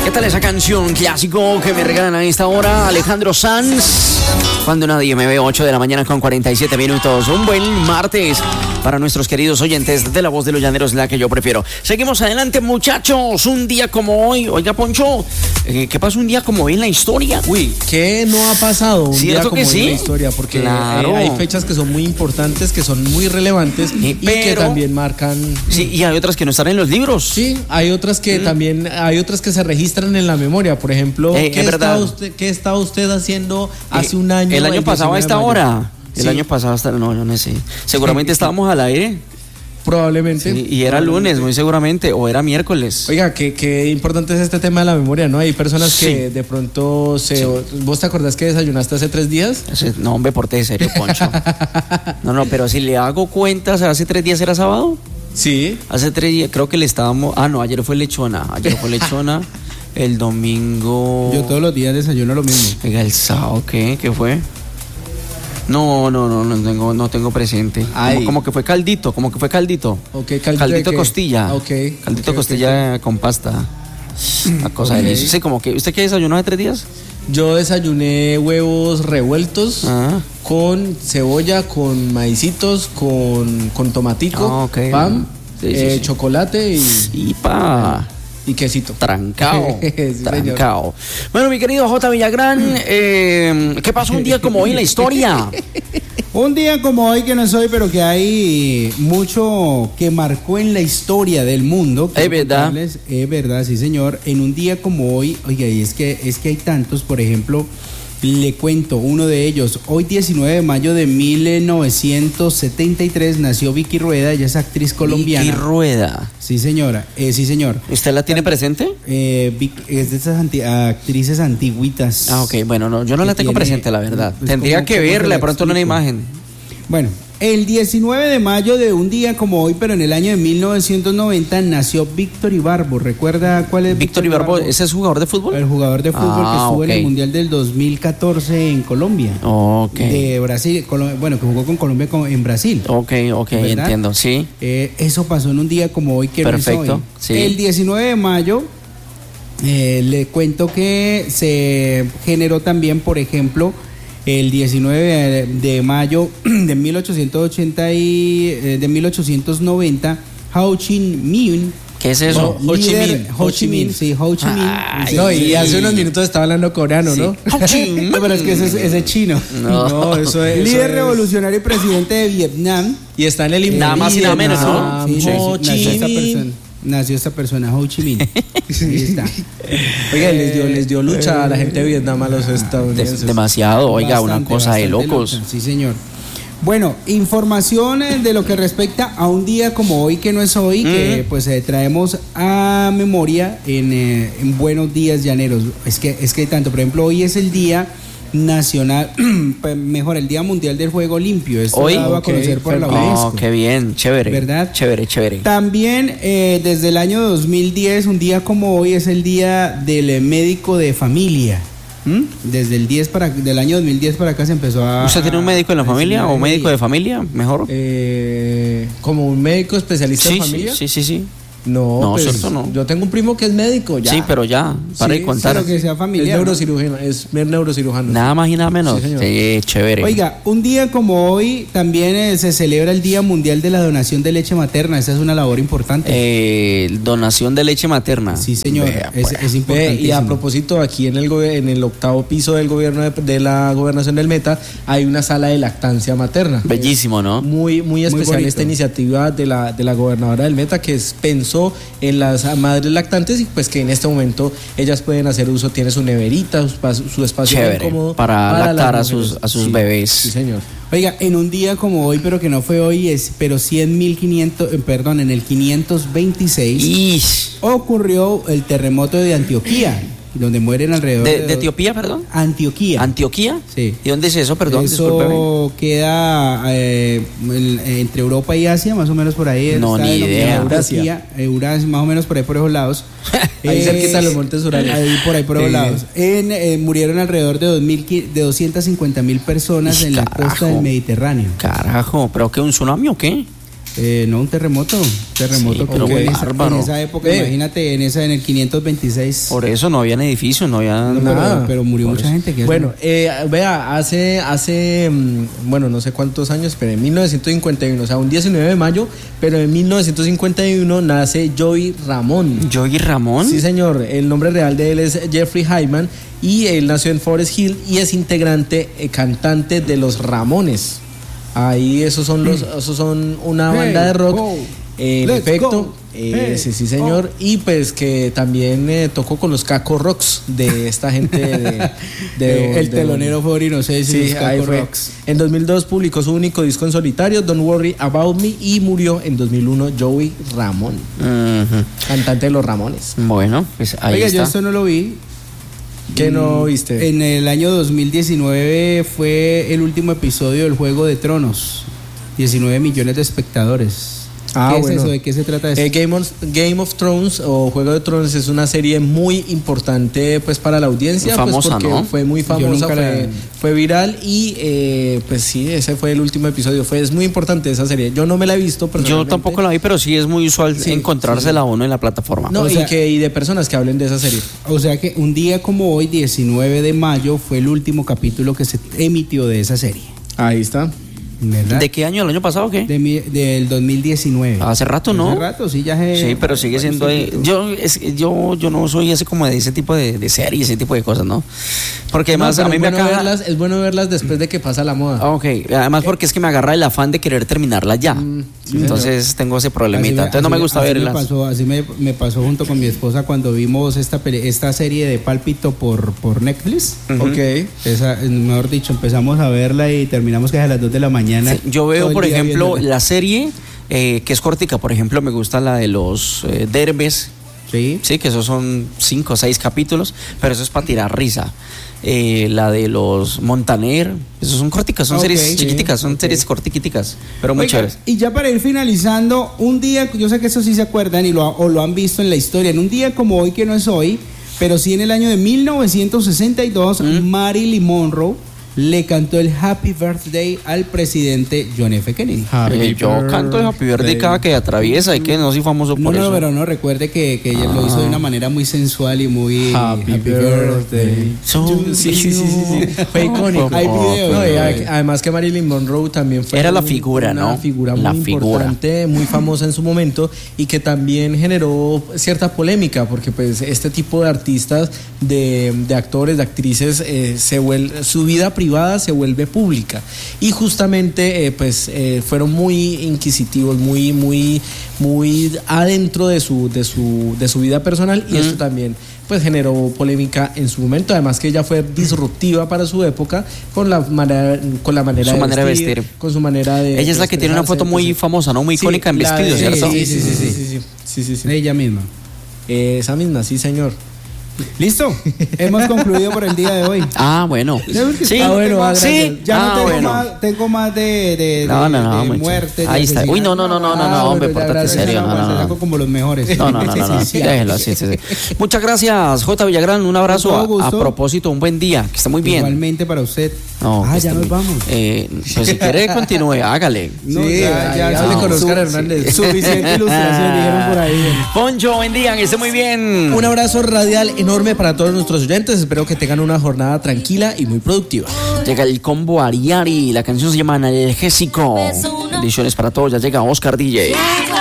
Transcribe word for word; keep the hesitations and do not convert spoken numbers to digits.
¿Qué tal esa canción clásico que me regalan a esta hora? Alejandro Sanz, Cuando nadie me ve, ocho de la mañana con cuarenta y siete minutos. Un buen martes para nuestros queridos oyentes de La Voz de los Llaneros, la que yo prefiero. Seguimos adelante, muchachos. Un día como hoy. Oiga, Poncho, eh, ¿qué pasa un día como hoy en la historia? Uy, ¿qué no ha pasado un día como que hoy sí? en la historia? Porque claro. eh, hay fechas que son muy importantes, que son muy relevantes y, y pero, que también marcan... Sí, y hay otras que no están en los libros. Sí, hay otras que mm. también, hay otras que se registran en la memoria. Por ejemplo, eh, ¿qué, estaba usted, ¿qué estaba usted haciendo hace eh, un año? El año pasado a esta hora. El sí. año pasado hasta... No, yo no sé. Seguramente estábamos al aire. Probablemente. Sí, y era lunes, muy seguramente, o era miércoles. Oiga, qué, qué importante es este tema de la memoria, ¿no? Hay personas sí. que de pronto se... Sí. ¿Vos te acordás que desayunaste hace tres días? No, hombre, porté de serio, Poncho. No, no, pero si le hago cuentas, ¿hace tres días era sábado? Sí. Hace tres días, creo que le estábamos... Ah, no, ayer fue lechona, ayer fue lechona, el domingo... Yo todos los días desayuno lo mismo. Oiga, ¿el sábado qué? ¿Qué fue? No, no, no, no tengo, no tengo presente. Como, como que fue caldito, como que fue caldito. Okay, caldito, caldito de costilla. Okay, caldito okay, costilla okay. con pasta. Una cosa okay. deliciosa. Sí, como que, ¿usted qué desayunó hace tres días? Yo desayuné huevos revueltos ah. con cebolla, con maicitos, con, con tomatico, ah, okay. pan, sí, sí, eh, sí. chocolate y... Y pa... Y quesito. Trancao. sí, Trancao. Bueno, mi querido J. Villagrán, eh, ¿qué pasó un día como hoy en la historia? Un día como hoy, que no es hoy, pero que hay mucho que marcó en la historia del mundo. Es verdad. Es verdad, sí, señor. En un día como hoy, oiga, y es que, es que hay tantos, por ejemplo, le cuento uno de ellos. Hoy, diecinueve de mayo de mil novecientos setenta y tres, nació Vicky Rueda. Ella es actriz colombiana. Vicky Rueda. Sí, señora. Eh, sí, señor. ¿Usted la tiene presente? Eh, Vic, es de esas anti, actrices antiguitas. Ah, ok. Bueno, no, yo no la tengo tiene, presente, la verdad. Pues Tendría como, que verla de pronto en una imagen. Bueno, el diecinueve de mayo de un día como hoy, pero en el año de mil novecientos noventa, nació Víctor Ibarbo. ¿Recuerda cuál es Víctor Ibarbo? ¿Ese es jugador de fútbol? El jugador de fútbol ah, que estuvo okay. en el Mundial del dos mil catorce en Colombia. Ok. De Brasil, Col- bueno, que jugó con Colombia en Brasil. Ok, ok, ¿verdad? Entiendo, sí. Eh, eso pasó en un día como hoy, que perfecto, no es hoy. Sí. El diecinueve de mayo, eh, le cuento que se generó también, por ejemplo, el diecinueve de mayo de mil ochocientos ochenta y eh, de mil ochocientos noventa, Ho Chi Minh. ¿Qué es eso? Ho, Ho Chi Minh. Ho Chi Minh, sí, Ho Chi Minh. Ay, no, y hace unos minutos estaba hablando coreano, ¿no? Sí. Ho Chi Minh. No, pero es que ese es, ese es chino. No, no, eso es. Líder eso es. revolucionario y presidente de Vietnam. Y está en el himno. Nada más y nada menos, ¿no? Sí, Ho Chi Minh. Nació esta persona, Ho Chi Minh. Ahí está. Oiga, les dio, les dio lucha a la gente de Vietnam, a los estadounidenses. De, demasiado, oiga, bastante, una cosa de locos. Lucha. Sí, señor. Bueno, informaciones de lo que respecta a un día como hoy, que no es hoy, mm. que pues eh, traemos a memoria en, eh, en Buenos Días Llaneros. Es que, es que hay tanto, por ejemplo, hoy es el día nacional, mejor, el Día Mundial del Juego Limpio. Esto hoy dado okay, a conocer por la UNESCO. Oh, qué bien, chévere. ¿Verdad? Chévere, chévere. También eh, desde el año dos mil diez, un día como hoy, es el Día del Médico de Familia. ¿Mm? Desde el diez para, del año dos mil diez para acá se empezó a... ¿Usted tiene un médico en la familia o médico de familia? Mejor. Eh, ¿Como un médico especialista sí, en familia? Sí, sí, sí. No, no, pues, cierto, no. Yo tengo un primo que es médico, ya. Sí, pero ya, para sí, de contar. Pero que sea familiar. Es neurocirujano, es neurocirujano. Nada más y nada menos. Sí, sí, chévere. Oiga, un día como hoy también eh, se celebra el Día Mundial de la Donación de Leche Materna. Esa es una labor importante. Eh, donación de leche materna. Sí, señor. Vea, es, pues. es importante. Y a propósito, aquí en el en el octavo piso del gobierno de, de la gobernación del Meta hay una sala de lactancia materna. Bellísimo, ¿no? Muy, muy especial muy esta iniciativa de la, de la gobernadora del Meta, que es, pensó en las madres lactantes y pues que en este momento ellas pueden hacer uso, tiene su neverita, su, su espacio chévere, cómodo para, para lactar a sus, a sus sí, bebés. Sí, señor. Oiga, en un día como hoy, pero que no fue hoy, es, pero sí en mil quinientos, eh, perdón, en el quinientos veintiséis Ish. ocurrió el terremoto de Antioquía, donde mueren alrededor de, de, de Etiopía, perdón. Antioquía. ¿Antioquía? Sí. ¿Y dónde es eso, perdón? Eso discúlpeme. queda eh, el, entre Europa y Asia, más o menos por ahí. No, ni idea. Eurasia, Eurasia, más o menos por ahí por esos lados. Ahí eh, cerquita de los Montes Urales. Ahí por ahí por esos lados. En, eh, murieron alrededor de, dos mil, de doscientas cincuenta mil personas Ish, en la carajo. costa del Mediterráneo. Carajo, ¿pero qué, un tsunami o qué? Eh, no, un terremoto. Terremoto Sí, que pero hubo en, esa, bárbaro. en esa época, Eh. imagínate, en esa en el quinientos veintiséis. Por eso no habían edificios, no había No, nada. pero, pero murió mucha gente. ¿qué Bueno, hacen? eh, vea, hace, hace, mm, bueno, no sé cuántos años, pero en mil novecientos cincuenta y uno, o sea, un diecinueve de mayo, pero en mil novecientos cincuenta y uno nace Joey Ramón. Joey Ramón. Sí, señor. El nombre real de él es Jeffrey Hyman y él nació en Forest Hill y es integrante, eh, cantante de los Ramones. Ahí esos son los, esos son una Hey, banda de rock. go, eh, en let's efecto, go, eh, hey, sí, sí, señor. oh. Y pues que también eh, tocó con los Caco Rocks de esta gente de, de- Eh, el de- telonero fue Orino Seis y Sí, los ahí Caco fue. Rocks. En dos mil dos publicó su único disco en solitario, Don't Worry About Me, y murió en dos mil uno Joey Ramón, Ujú. cantante de los Ramones. Bueno, pues ahí Oiga, está. yo esto no lo vi. ¿Qué no Mm, viste? En el año dos mil diecinueve fue el último episodio del Juego de Tronos. diecinueve millones de espectadores. Ah, ¿Qué bueno. es eso? ¿De qué se trata eso? Eh, Game, of, Game of Thrones o Juego de Tronos es una serie muy importante pues para la audiencia, Famosa, pues, porque ¿no? fue muy Yo famosa, nunca fue, la- fue viral y eh, pues sí, ese fue el último episodio, fue es muy importante esa serie. Yo no me la he visto Yo personalmente. tampoco la vi, pero sí es muy usual Sí, encontrársela a uno en la plataforma. No, O y sea- que y de personas que hablen de esa serie. O sea que un día como hoy, diecinueve de mayo, fue el último capítulo que se emitió de esa serie. Ahí está. ¿Verdad? ¿De qué año? ¿El año pasado o qué? De mi- del dos mil diecinueve. Hace rato, ¿no? Hace rato, sí, ya se- Sí, pero sigue siendo ahí. Yo, es, yo, yo no soy ese como de ese tipo de, de series, ese tipo de cosas, ¿no? Porque además No, a pero mí es me bueno acaba. verlas, es bueno verlas después de que pasa la moda. Ah, ok, además porque es que me agarra el afán de querer terminarla ya. Mm, sí, Entonces tengo ese Así problemita. me- Entonces no así me gusta así verlas. Me pasó, así me, me pasó junto con mi esposa cuando vimos esta, pele- esta serie de Pálpito por, por Netflix. Ujú. Ok. Esa, mejor dicho, empezamos a verla y terminamos que a las dos de la mañana. Sí, yo todo veo, el por día ejemplo, viéndola. la serie eh, que es cortica. Por ejemplo, me gusta la de los eh, Derbez. Sí. Sí, que esos son cinco o seis capítulos, pero eso es para tirar risa. Eh, la de los Montaner, esos son corticas, son Ok, series sí, chiquiticas, son ok. series cortiquiticas, pero muy Oiga, chéveres. y ya para ir finalizando, un día, yo sé que eso sí se acuerdan y lo, o lo han visto en la historia, en un día como hoy, que no es hoy, pero sí en el año de mil novecientos sesenta y dos, Mm. Marilyn Monroe le cantó el Happy Birthday al presidente John F. Kennedy. Eh, yo canto el Happy Birthday cada que atraviesa y que no soy famoso No, por no, eso. pero no, recuerde que, que ella lo hizo de una manera muy sensual y muy Happy birthday. So Sí, sí, sí, sí, sí. Fue icónico. Hay video, No, y video. a- además que Marilyn Monroe también fue Era la un- figura, una ¿no? figura La muy figura. importante, muy famosa en su momento y que también generó cierta polémica porque pues este tipo de artistas, de, de actores, de actrices, eh, se vuelve, su vida privada se vuelve pública y justamente eh, pues eh, fueron muy inquisitivos, muy muy muy adentro de su de su de su vida personal y Mm. esto también pues generó polémica en su momento, además que ella fue disruptiva para su época con la manera con la manera, Su de, manera de vestir, vestir. con su manera de Ella es la que tiene una expresarse, foto muy entonces- famosa, ¿no? Muy Sí, icónica en la vestido, de- ¿cierto? Sí, sí, sí, sí, sí, sí, sí, sí, sí. Ella misma. Eh, esa misma, sí, señor. Listo, hemos concluido por el día de hoy. Ah, bueno. Sí, Ah, bueno, ah, sí. gracias. Ya Ah, no tengo, bueno. más, tengo más de, de, No, de- no, no, de mucho. muerte. de Ahí está. Uy, no, no, no, no, no, no, Ah, hombre, bueno, ya, pórtate gracias, serio, no, no, se no. saco como los mejores. No, no, no, no, no. Sí, sí, sí. Déjelo así, sí, sí. Muchas gracias, J. Villagrán. Un abrazo. Con A, todo a gusto. propósito, un buen día. Que esté muy bien. Igualmente para usted. No, ah, que ya esté nos muy- vamos. Eh, pues si quiere, continúe, hágale. No, Sí, ya, ya, ya hable no. con Oscar Su- Hernández. Suficiente ilustración, dijeron por ahí. Poncho, buen día, que esté muy bien. Un abrazo radial enorme para todos nuestros oyentes. Espero que tengan una jornada tranquila y muy productiva. Llega el combo Ariari. La canción se llama Analgésico. Bendiciones para todos. Ya llega Oscar D J.